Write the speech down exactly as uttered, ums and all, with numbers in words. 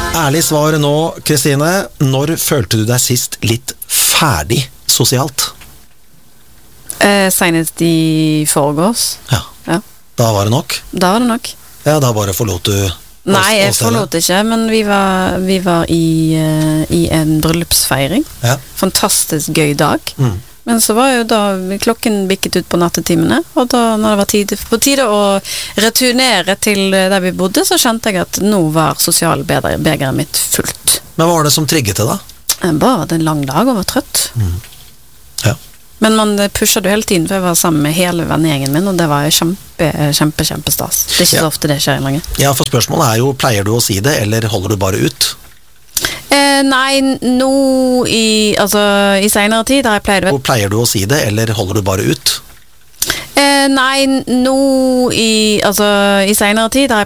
Ærlig svar nå, Kristine. Når følte du deg sist litt ferdig sosialt? Eh, senest i forgårs. Ja. Ja. Da var det nok? Da var det nok. Ja, da bare forlot du oss, Nei, jeg oss forlot ikke, men vi var, vi var i, uh, i en bryllupsfeiring. Ja. Fantastisk gøy dag. Mm. Men så var jo da klokken bikket ut på nattetimene, og da når det var tid, på tide å returnere til der vi bodde, så kjente jeg at nå var sosialbegeret mitt fullt. Men hva var det som trigget det da? Bare en lang dag og var trøtt. Mm. Ja. Men man pushet jo hele tiden, for jeg var sammen med hele vennegjengen min, og det var kjempe, kjempe, kjempe stas. Det er ikke Ja. så ofte det skjer lenger. Ja, for spørsmålet er jo, pleier du å si det, eller holder du bare ut? Eh, nei, nå i, altså, i senere tid har jeg pleid Hvor pleier du å si det, eller holder du bare ut? Eh, nei, nå i, altså, i senere tid har jeg